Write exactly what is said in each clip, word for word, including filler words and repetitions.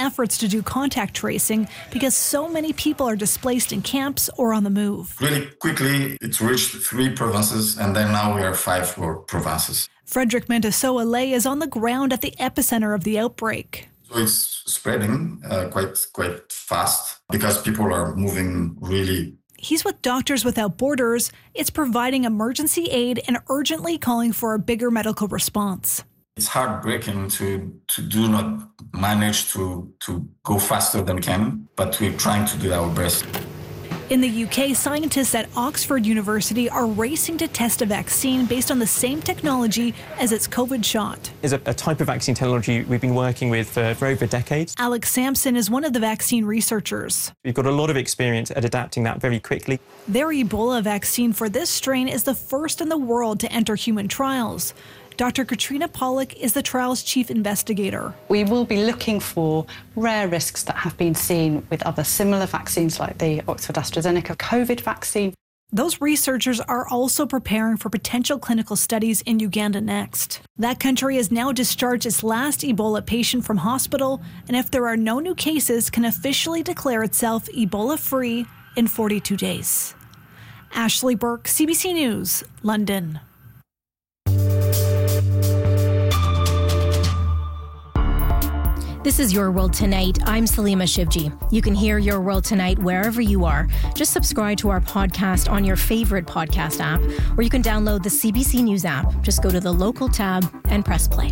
efforts to do contact tracing because so many people are displaced in camps or on the move. Really quickly, it's reached three provinces, and then now we are five provinces. Frederick Mentesoa-Lay is on the ground at the epicenter of the outbreak. So it's spreading uh, quite quite fast because people are moving really. He's with Doctors Without Borders. It's providing emergency aid and urgently calling for a bigger medical response. It's heartbreaking to to do not manage to, to go faster than we can, but we're trying to do our best. In the U K, scientists at Oxford University are racing to test a vaccine based on the same technology as its COVID shot. It's a, a type of vaccine technology we've been working with for, for over decades. Alex Sampson is one of the vaccine researchers. We've got a lot of experience at adapting that very quickly. Their Ebola vaccine for this strain is the first in the world to enter human trials. Doctor Katrina Pollock is the trial's chief investigator. We will be looking for rare risks that have been seen with other similar vaccines like the Oxford-AstraZeneca COVID vaccine. Those researchers are also preparing for potential clinical studies in Uganda next. That country has now discharged its last Ebola patient from hospital, and if there are no new cases, can officially declare itself Ebola-free in forty-two days. Ashley Burke, C B C News, London. This is Your World Tonight. I'm Salima Shivji. You can hear Your World Tonight wherever you are. Just subscribe to our podcast on your favorite podcast app, or you can download the C B C News app. Just go to the local tab and press play.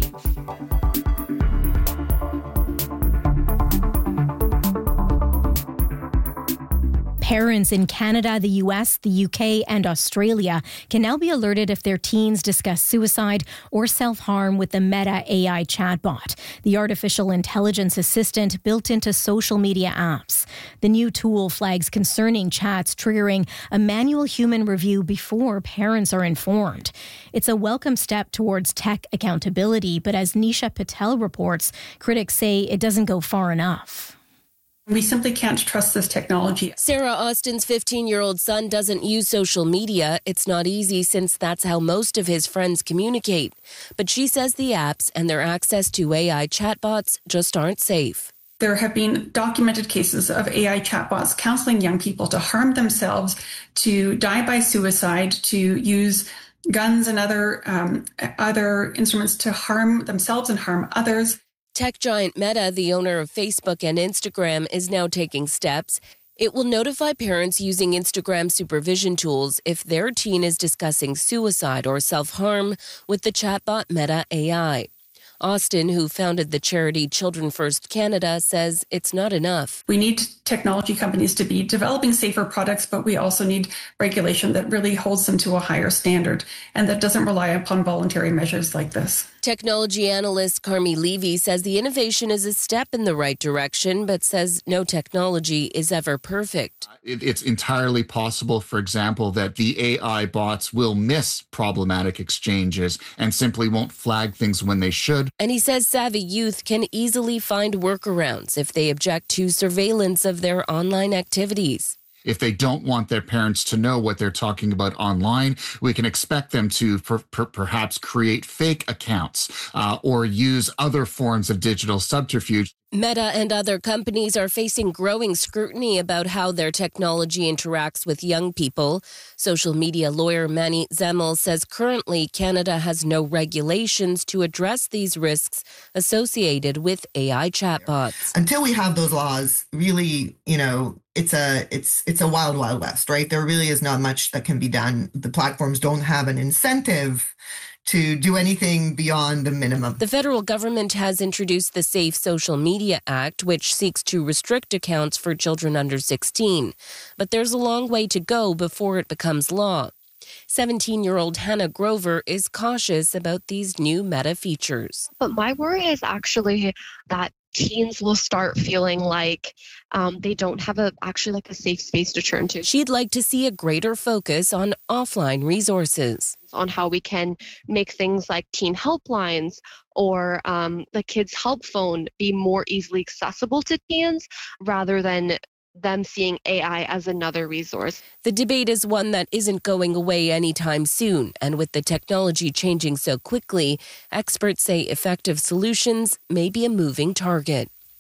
Parents in Canada, the U S, the U K, and Australia can now be alerted if their teens discuss suicide or self-harm with the Meta A I chatbot, the artificial intelligence assistant built into social media apps. The new tool flags concerning chats, triggering a manual human review before parents are informed. It's a welcome step towards tech accountability, but as Nisha Patel reports, critics say it doesn't go far enough. We simply can't trust this technology. Sarah Austin's fifteen-year-old son doesn't use social media. It's not easy since that's how most of his friends communicate. But she says the apps and their access to A I chatbots just aren't safe. There have been documented cases of A I chatbots counseling young people to harm themselves, to die by suicide, to use guns and other um, other instruments to harm themselves and harm others. Tech giant Meta, the owner of Facebook and Instagram, is now taking steps. It will notify parents using Instagram supervision tools if their teen is discussing suicide or self-harm with the chatbot Meta A I. Austin, who founded the charity Children First Canada, says it's not enough. We need technology companies to be developing safer products, but we also need regulation that really holds them to a higher standard and that doesn't rely upon voluntary measures like this. Technology analyst Carmi Levy says the innovation is a step in the right direction, but says no technology is ever perfect. It, it's entirely possible, for example, that the A I bots will miss problematic exchanges and simply won't flag things when they should. And he says savvy youth can easily find workarounds if they object to surveillance of their online activities. If they don't want their parents to know what they're talking about online, we can expect them to per- per- perhaps create fake accounts uh, or use other forms of digital subterfuge. Meta and other companies are facing growing scrutiny about how their technology interacts with young people. Social media lawyer Manny Zemel says currently Canada has no regulations to address these risks associated with A I chatbots. Until we have those laws, really, you know, it's a it's it's a wild, wild west, right? There really is not much that can be done. The platforms don't have an incentive to do anything beyond the minimum. The federal government has introduced the Safe Social Media Act, which seeks to restrict accounts for children under sixteen. But there's a long way to go before it becomes law. seventeen-year-old Hannah Grover is cautious about these new Meta features. But my worry is actually that teens will start feeling like um, they don't have a actually like a safe space to turn to. She'd like to see a greater focus on offline resources. On how we can make things like teen helplines or um, the kids' help phone be more easily accessible to teens rather than them seeing A I as another resource. The debate is one that isn't going away anytime soon, and with the technology changing so quickly, experts say effective solutions may be a moving target.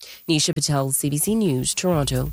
Nisha Patel, C B C News, Toronto.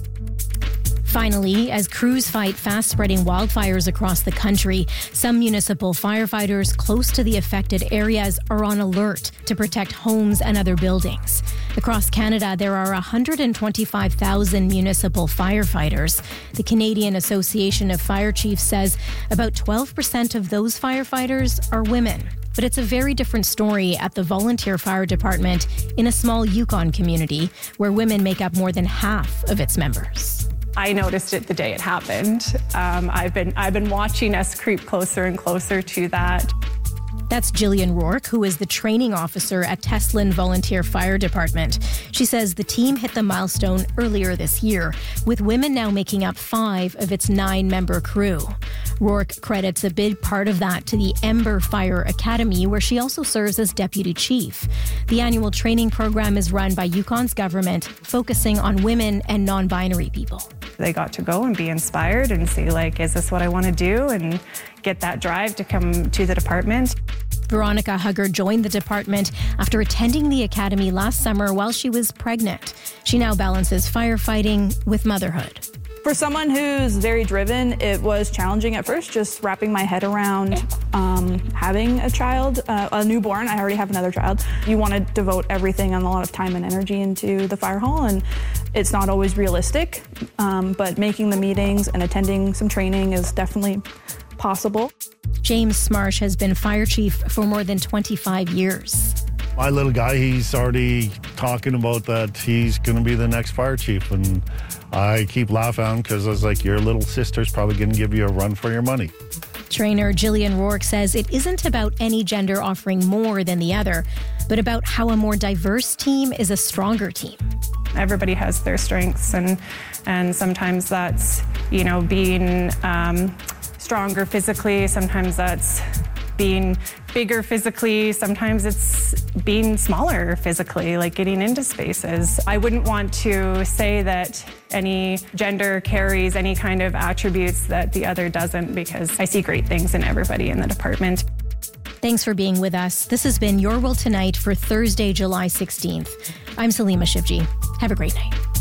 Finally, as crews fight fast-spreading wildfires across the country, some municipal firefighters close to the affected areas are on alert to protect homes and other buildings. Across Canada, there are one hundred twenty-five thousand municipal firefighters. The Canadian Association of Fire Chiefs says about twelve percent of those firefighters are women. But it's a very different story at the Volunteer Fire Department in a small Yukon community where women make up more than half of its members. I noticed it the day it happened. Um, I've been I've been watching us creep closer and closer to that. That's Jillian Rourke, who is the training officer at Teslin Volunteer Fire Department. She says the team hit the milestone earlier this year, with women now making up five of its nine-member crew. Rourke credits a big part of that to the Ember Fire Academy, where she also serves as deputy chief. The annual training program is run by Yukon's government, focusing on women and non-binary people. They got to go and be inspired and see, like, is this what I want to do? And get that drive to come to the department. Veronica Hugger joined the department after attending the academy last summer while she was pregnant. She now balances firefighting with motherhood. For someone who's very driven, it was challenging at first, just wrapping my head around um, having a child, uh, a newborn. I already have another child. You want to devote everything and a lot of time and energy into the fire hall, and it's not always realistic, um, but making the meetings and attending some training is definitely possible. James Smarsh has been fire chief for more than twenty-five years. My little guy, he's already talking about that he's going to be the next fire chief. And I keep laughing because I was like, your little sister's probably going to give you a run for your money. Trainer Jillian Rourke says it isn't about any gender offering more than the other, but about how a more diverse team is a stronger team. Everybody has their strengths, and and sometimes that's, you know, being um, stronger physically, sometimes that's being bigger physically, sometimes it's being smaller physically, like getting into spaces. I wouldn't want to say that any gender carries any kind of attributes that the other doesn't, because I see great things in everybody in the department. Thanks for being with us. This has been Your World Tonight for Thursday, July sixteenth. I'm Salima Shivji. Have a great night.